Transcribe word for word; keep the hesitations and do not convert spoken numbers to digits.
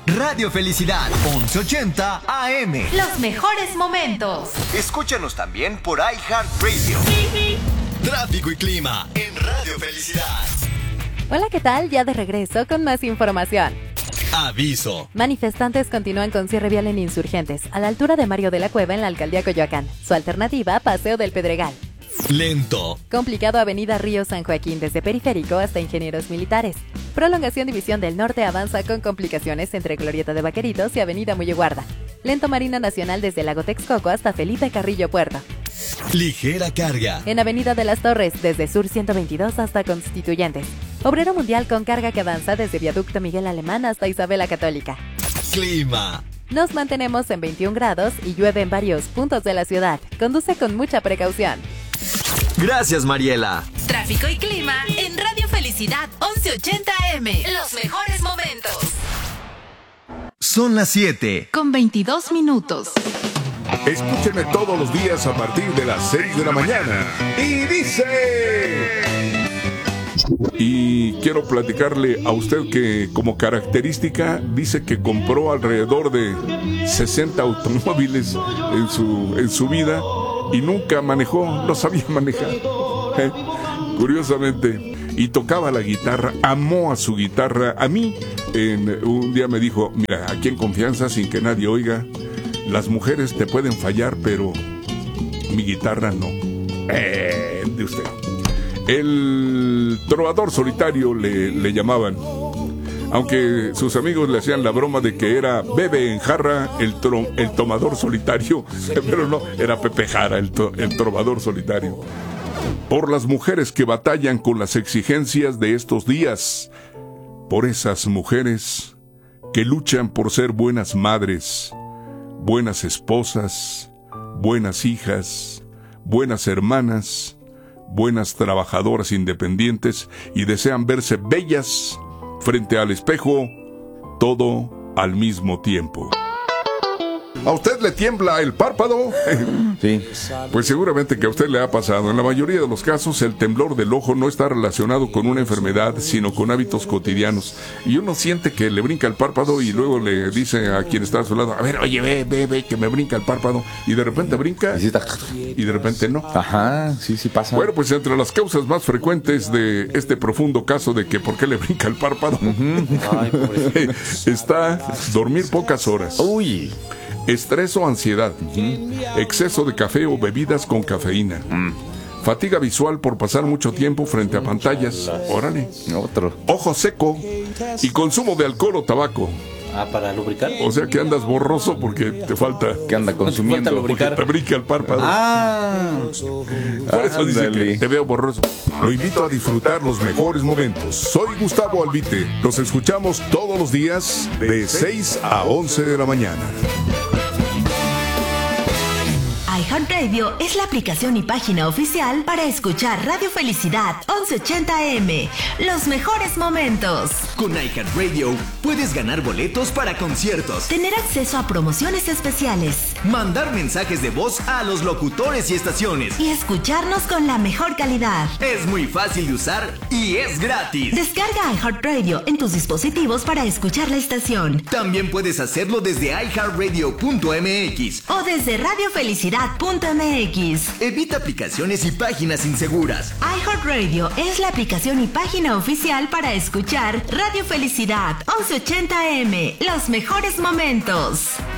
Radio Felicidad, once ochenta A M. Los mejores momentos. Escúchanos también por iHeartRadio. Tráfico y clima en Radio Felicidad. Hola, ¿qué tal? Ya de regreso con más información. Aviso. Manifestantes continúan con cierre vial en Insurgentes, a la altura de Mario de la Cueva en la alcaldía Coyoacán. Su alternativa, Paseo del Pedregal. Lento. Complicado Avenida Río San Joaquín desde Periférico hasta Ingenieros Militares. Prolongación División del Norte avanza con complicaciones entre Glorieta de Vaqueritos y Avenida Muyeguarda. Lento Marina Nacional desde Lago Texcoco hasta Felipe Carrillo Puerto. Ligera carga. En Avenida de las Torres desde Sur ciento veintidós hasta Constituyentes. Obrero Mundial con carga que avanza desde Viaducto Miguel Alemán hasta Isabela Católica. Clima. Nos mantenemos en veintiún grados y llueve en varios puntos de la ciudad. Conduce con mucha precaución. Gracias, Mariela. Tráfico y clima en Radio Felicidad once ochenta A M. Los mejores momentos. Son las siete. Con veintidós minutos. Escúchenme todos los días a partir de las seis de la mañana. Y dice... Y quiero platicarle a usted que como característica dice que compró alrededor de sesenta automóviles en su, en su vida y nunca manejó, no sabía manejar. ¿Eh? Curiosamente. Y tocaba la guitarra, amó a su guitarra. A mí, en, un día me dijo, mira, aquí en confianza, sin que nadie oiga, las mujeres te pueden fallar, pero mi guitarra no. Eh, de usted. El trovador solitario le, le llamaban. Aunque sus amigos le hacían la broma de que era Bebe en jarra, el, tro, el tomador solitario. Pero no, era Pepe Jara, el, to, el trovador solitario. Por las mujeres que batallan con las exigencias de estos días. Por esas mujeres que luchan por ser buenas madres, buenas esposas, buenas hijas, buenas hermanas, buenas trabajadoras independientes y desean verse bellas frente al espejo, todo al mismo tiempo. ¿A usted le tiembla el párpado? Sí. Pues seguramente que a usted le ha pasado. En la mayoría de los casos, el temblor del ojo no está relacionado con una enfermedad, sino con hábitos cotidianos. Y uno siente que le brinca el párpado y luego le dice a quien está a su lado, a ver, oye, ve, ve, ve, que me brinca el párpado. Y de repente brinca y de repente no. Ajá, sí, sí pasa. Bueno, pues entre las causas más frecuentes de este profundo caso de que por qué le brinca el párpado, uh-huh. Ay, está dormir pocas horas. Uy. Estrés o ansiedad, uh-huh. Exceso de café o bebidas con cafeína, uh-huh. Fatiga visual por pasar mucho tiempo frente a pantallas, órale, otro. Ojo seco y consumo de alcohol o tabaco. Ah, para lubricar. O sea que andas borroso porque te falta. Que anda consumiendo. Te porque te brinca el párpado. Ah. Por eso dice que te veo borroso. Lo invito a disfrutar los mejores momentos. Soy Gustavo Albite. Los escuchamos todos los días de seis a once de la mañana. iHeartRadio es la aplicación y página oficial para escuchar Radio Felicidad once ochenta A M. Los mejores momentos. Con iHeartRadio puedes ganar boletos para conciertos, tener acceso a promociones especiales, mandar mensajes de voz a los locutores y estaciones y escucharnos con la mejor calidad. Es muy fácil de usar y es gratis. Descarga iHeartRadio en tus dispositivos para escuchar la estación. También puedes hacerlo desde i heart radio punto m x o desde radio felicidad punto m x. Evita aplicaciones y páginas inseguras. iHeartRadio es la aplicación y página oficial para escuchar Radio Felicidad once ochenta A M. Los mejores momentos.